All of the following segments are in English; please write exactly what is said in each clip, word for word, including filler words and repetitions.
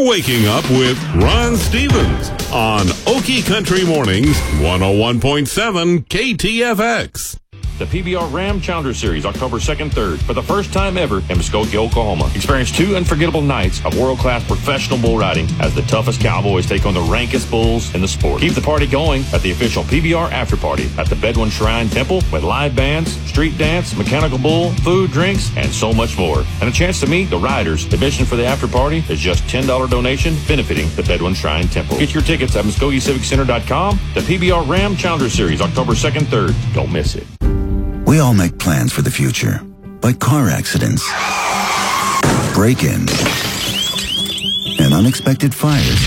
waking up with Ron Stevens on Okie Country Mornings, one oh one point seven K T F X. The P B R Ram Challenger Series, October second, third, for the first time ever in Muskogee, Oklahoma. Experience two unforgettable nights of world-class professional bull riding as the toughest cowboys take on the rankest bulls in the sport. Keep the party going at the official P B R After Party at the Bedouin Shrine Temple with live bands, street dance, mechanical bull, food, drinks, and so much more. And a chance to meet the riders. Admission for the after party is just ten dollars donation benefiting the Bedouin Shrine Temple. Get your tickets at Muskogee Civic Center dot com. The P B R Ram Challenger Series, October second, third. Don't miss it. We all make plans for the future, but car accidents, break-ins, and unexpected fires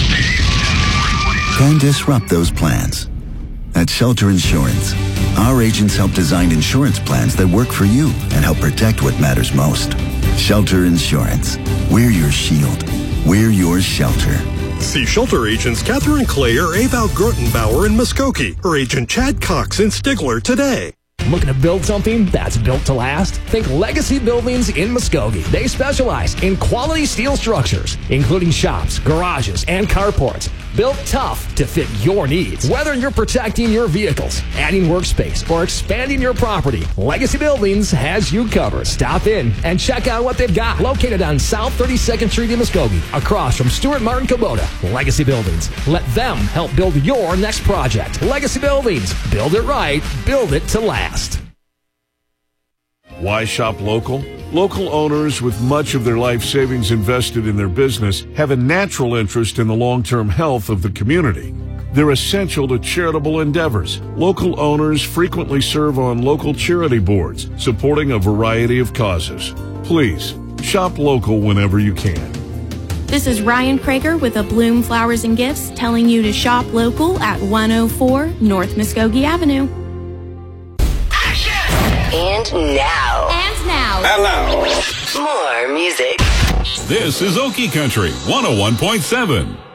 can disrupt those plans. At Shelter Insurance, our agents help design insurance plans that work for you and help protect what matters most. Shelter Insurance. We're your shield. We're your shelter. See Shelter agents Catherine Clay or Eval Grotenbauer in Muskogee, or Agent Chad Cox in Stigler today. Looking to build something that's built to last? Think Legacy Buildings in Muskogee. They specialize in quality steel structures, including shops, garages, and carports. Built tough to fit your needs. Whether you're protecting your vehicles, adding workspace, or expanding your property, Legacy Buildings has you covered. Stop in and check out what they've got. Located on South thirty-second Street in Muskogee, across from Stuart Martin Kubota. Legacy Buildings. Let them help build your next project. Legacy Buildings. Build it right. Build it to last. Why shop local? Local owners with much of their life savings invested in their business have a natural interest in the long-term health of the community. They're essential to charitable endeavors. Local owners frequently serve on local charity boards, supporting a variety of causes. Please, shop local whenever you can. This is Ryan Krager with a Bloom Flowers and Gifts telling you to shop local at one oh four North Muskogee Avenue. And now. And now. Hello. More music. This is Okie Country, one oh one point seven.